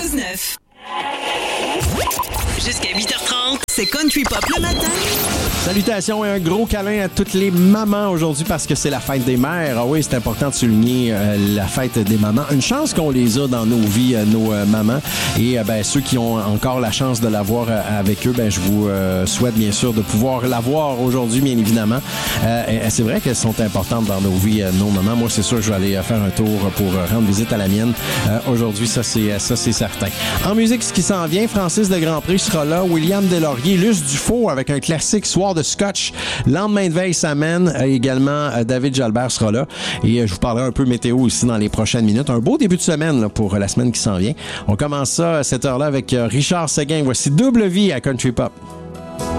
92.9. Jusqu'à 8h30, c'est Country Pop le matin. Salutations et un gros câlin à toutes les mamans aujourd'hui parce que c'est la fête des mères. Ah oui, c'est important de souligner la fête des mamans. Une chance qu'on les a dans nos vies, nos mamans. Et ceux qui ont encore la chance de l'avoir avec eux, je vous souhaite bien sûr de pouvoir l'avoir aujourd'hui, bien évidemment. C'est vrai qu'elles sont importantes dans nos vies, nos mamans. Moi, c'est sûr que je vais aller faire un tour pour rendre visite à la mienne aujourd'hui. Ça, c'est certain. En musique, ce qui s'en vient, Francis de Grandpré sera là, William Deslauriers, Luce Dufault avec un classique Soir de Scotch, Lendemain de veille s'amène, également David Jalbert sera là et je vous parlerai un peu météo ici dans les prochaines minutes. Un beau début de semaine là, pour la semaine qui s'en vient. On commence ça à cette heure-là avec Richard Séguin. Voici Double Vie à Country Pop.